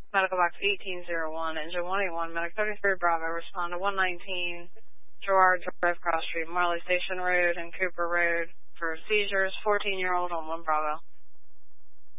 Medical box 1801, engine 181, medic 33 Bravo, respond to 119, Gerard Drive, Cross Street, Marley Station Road and Cooper Road for seizures, 14-year-old on 1 Bravo.